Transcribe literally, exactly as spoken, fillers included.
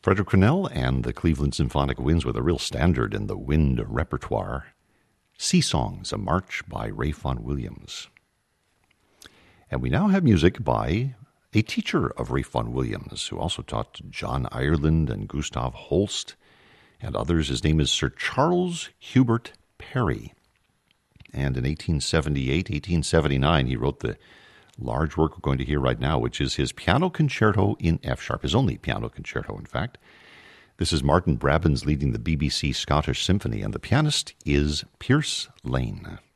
Frederick Crennel and the Cleveland Symphonic Winds with a real standard in the wind repertoire. Sea Songs, a march by Ralph Vaughan Williams. And we now have music by a teacher of Ralph Vaughan Williams, who also taught John Ireland and Gustav Holst and others. His name is Sir Charles Hubert Parry. And in eighteen seventy-eight, eighteen seventy-nine, he wrote the large work we're going to hear right now, which is his Piano Concerto in F-sharp, his only piano concerto, in fact. This is Martin Brabbins leading the B B C Scottish Symphony, and the pianist is Pierce Lane.